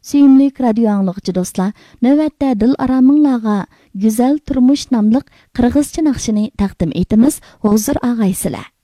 Suyimlik radio anlıqçı dostlar, növətdə dil aramınlağa Güzel Turmuş namlıq qırğızcha naqshini taqdim etimiz. Hozir ağaysizlar.